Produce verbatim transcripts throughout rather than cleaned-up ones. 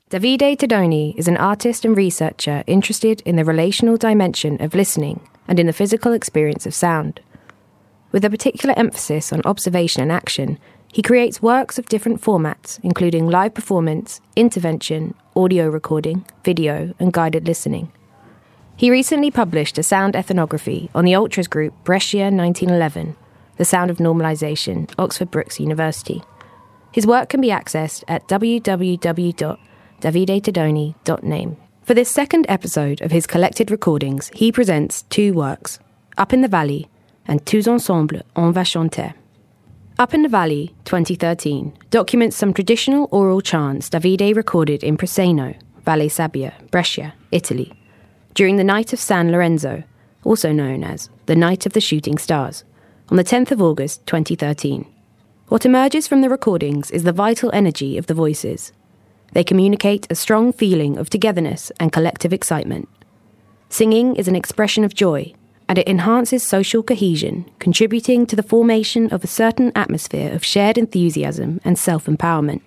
Davide Tedoni is an artist and researcher interested in the relational dimension of listening and in the physical experience of sound. With a particular emphasis on observation and action, he creates works of different formats, including live performance, intervention, audio recording, video, and guided listening. He recently published a sound ethnography on the ultras group Brescia nineteen eleven, The Sound of Normalization, Oxford Brookes University. His work can be accessed at w w w dot davide tedoni dot name. For this second episode of his collected recordings, he presents two works, Up in the Valley and Tous ensemble on va chanter. Up in the Valley, twenty thirteen, documents some traditional oral chants Davide recorded in Preseno, Valle Sabbia, Brescia, Italy, during the Night of San Lorenzo, also known as the Night of the Shooting Stars, on the tenth of August twenty thirteen. What emerges from the recordings is the vital energy of the voices. They communicate a strong feeling of togetherness and collective excitement. Singing is an expression of joy, and it enhances social cohesion, contributing to the formation of a certain atmosphere of shared enthusiasm and self-empowerment.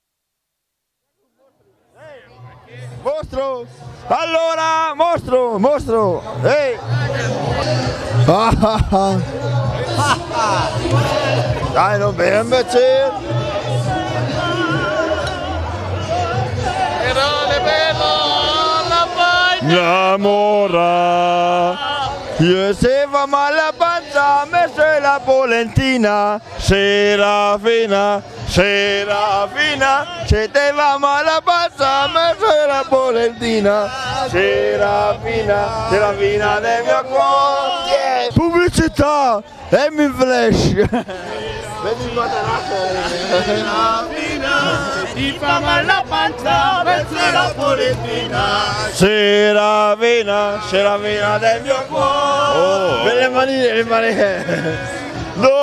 Mostro! Allora, mostro, mostro! Hey! Dai, non bene invece! La mora! Io se va male la panza, me se la polentina, Serafina, Serafina, se te va male la panza, me se la polentina, Serafina, Serafina del mio cuore. Yeah. Pubblicità, e mi flash. Vedi il materasso. Serafina, se ti fa male la panza, me se la polentina, Serafina, Serafina del mio cuore. Oh. Le mani, le mani. No.